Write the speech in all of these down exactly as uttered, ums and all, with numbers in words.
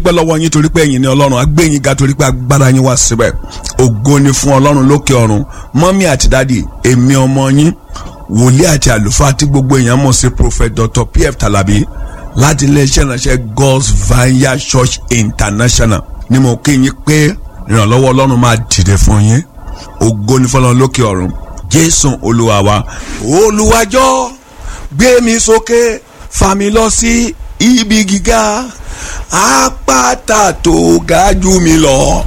adúpẹ́ lọ́wọ́ yín torí pé ẹ̀yin ni ọlọ́run, a gbé yín ga torí pé agbára yín wà síbẹ̀. Ògo ni fún ọlọ́run lókè ọ̀run. Mọ́mí àti dádì, èmi ọmọ yín wòlíì àti àlùfáà tí gbogbo èèyàn mọ̀ sí prophet Doctor P F Talabi láti iléeṣẹ́ ìránṣẹ́ God's Vineyard Church International ni mo kí yín pé ìrànlọ́wọ́ ọlọ́run máa dìde fún yín. Ògo ni fún ọlọ́run lókè ọ̀run. Jésù olúwa wa. Olúwa jọ̀ọ́ gbé mi sókè, fà mí lọ sí ibi gíga, àpáta tó ga jù mí lọ.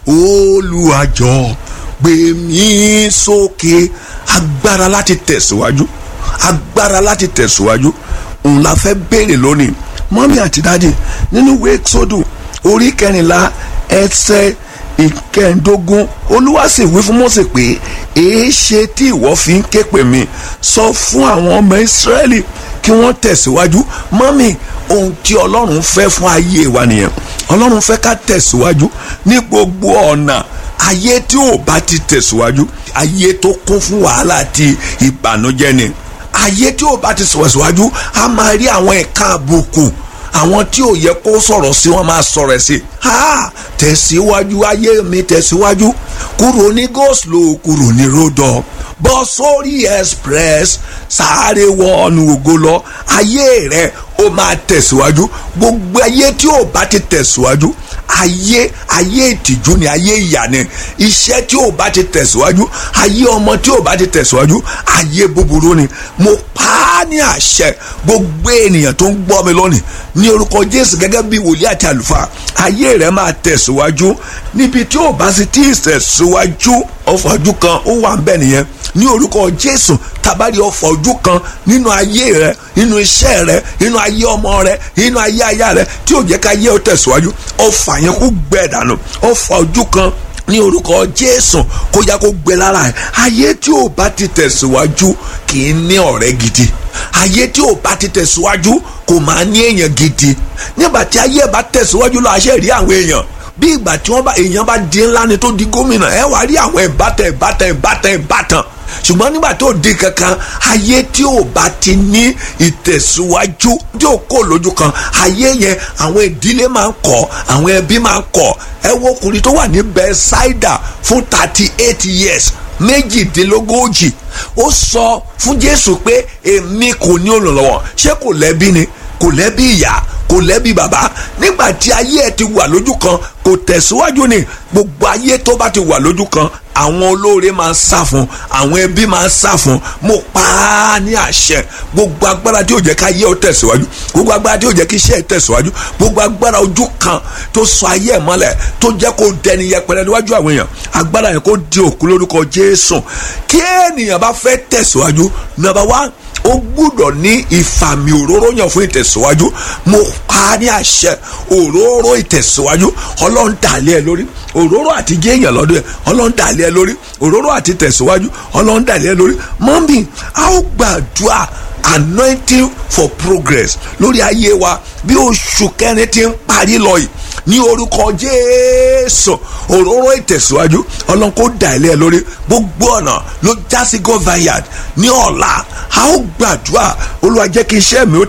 Olúwa jọ̀ọ́ gbé mi sókè. Agbára láti tẹ̀síwájú, agbára láti tẹ̀síwájú òun la fẹ́ béèrè lónìí. Mọ́mí àti dáàdì, nínú ìwé Ẹ́kísódù orí kẹrìnlá ẹsẹ̀ ìkẹẹ̀ẹ́dógún, Olúwa sì wí fún Mósè pé èéṣe tí ìwọ fi ń ké pè mí? Sọ fún àwọn ọmọ Ísírẹ́lì kí wọ́n tẹ̀síwájú. Mọ́mí, ohun tí Ọlọ́run fẹ́ fún ayé wa nìyẹn. Ọlọ́run fẹ́ ká tẹ̀síwájú ní gbogbo ọ̀nà. Ayé tí ò bá ti tẹ̀síwájú, ayé tó kún fún wàhálà àti ìbànújẹ́ ni. Ayé tí ò bá ti tẹ̀síwájú, a máa rí àwọn ẹ̀ka àbùkù, àwọn tí ò yẹ kó sọ̀rọ̀ sí wọn máa sọ̀rọ̀ sí. Ha! Tẹ̀síwájú ayé mi, tẹ̀síwájú. Kúrò ní go-slow, kúrò ní road-up, bọ́ sórí express, sáré wọnú ògo lọ. Ayé rẹ ó máa tẹ̀síwájú. Gbogbo ayé tí ò bá ti tẹ̀síwájú, ayé ayé ìtìjú ni, ayé ìyà ni. Iṣẹ́ tí ò bá ti tẹ̀síwájú, ayé ọmọ tí ò bá ti tẹ̀síwájú, ayé búburú ni. Mo pa á ní àṣẹ gbogbo ènìyàn tó ń gbọ́ mi lónìí ní orúkọ Jésù gẹ́gẹ́ bí wòlíì àti àlùfáà, ayé rẹ máa tẹ̀síwájú. Níbi tí ò bá sì tí ì tẹ̀síwájú, ọ̀fọ̀ ojú kan ó wà ń bẹ nìyẹn. Ní orúkọ Jésù, tabari ọ̀fọ̀ ojú kan nínú ayé rẹ, nínú iṣẹ́ rẹ, nínú ayé ọmọ rẹ, nínú ayé aya rẹ tí ò jẹ́ ká yé ó tẹ̀síwájú, ọ̀fà yẹn kó gbẹ dànù. Ọ̀fọ̀ ojú kan ní orúkọ Jésù kó yá kó gbẹ lára ẹ. Ayé tí ò bá ti tẹ̀síwájú kì í ní ọ̀rẹ́ gidi. Ayé tí ò bá ti tẹ̀síwájú kò máa ní èèyàn gidi. Nígbà tí ayé bá tẹ̀síwájú lọ, àṣẹ rí àwọn èèyàn bí ìgbà tí wọ́n bá èèyàn bá di ńlá ni tó di gómìnà, ẹ wá rí àwọn ìbátan ìbátan ìbátan ìbátan. Ṣùgbọ́n nígbà tó di kankan, ayé tí ò bá ti ní ìtẹ̀síwájú tí ò kó lójú kan, ayé yẹn àwọn ìdílé máa ń kọ̀, àwọn ẹbí máa ń kọ̀. Ẹ wo ọkùnrin tó wà ní Bẹ́sáídà fún thirty eight years, méjìdínlógójì. Ó sọ fún Jésù pé èmi kò ní olùrànlọ́wọ́. Ṣé kò lẹ́bí ni? Kò lẹ́bí ìyá, kò lẹ́bí bàbá. Nígbà tí ayé ẹ ti wà lójú kan, kò tẹ̀síwájú ni. Gbogbo ayé tó bá ti wà lójú kan, àwọn olóore máa ń sá fún, àwọn ẹbí máa ń sá fún. Mo pa á ní àṣẹ gbogbo agbára tí ó jẹ́ ká yé ọ tẹ̀síwájú, gbogbo agbára tí ó jẹ́ kí iṣẹ́ ẹ tẹ̀síwájú, gbogbo agbára ojú kan tó sọ ayé ẹ mọ́lẹ̀, tó jẹ́ kó dẹni yẹpẹrẹ níwájú àwọn èèyàn, agbára yẹn kó di òkú lórúkọ Jésù. Kí ènìyàn bá fẹ́ tẹ̀síwájú, number one, ó gbúdọ̀ ní ìfàmì òróró yàn fún ìtẹ̀síwájú. Mo pa á ní àṣẹ òróró ìtẹ̀síwájú, Ọlọ́run dàlẹ́ ẹ lórí. Òróró àti jẹ́ èèyàn lọ́dọ̀ ẹ, Ọlọ́run dàlẹ́ ẹ lórí. Òróró àti tẹ̀síwájú, Ọlọ́run dàlẹ́ ẹ lórí. Mọ́mí, a ó gbàdúrà anointing for progress lórí ayé wa bí oṣù kẹrin ti ń parí lọ yìí. Ní orúkọ Jésù, òróró ìtẹ̀síwájú Ọlọ́run kó dà ilé ẹ lórí. Gbogbo ọ̀nà ló já sí God's Vineyard. Ní ọ̀la a ó gbàdúrà, Olúwa jẹ́ kí iṣẹ́ mi ó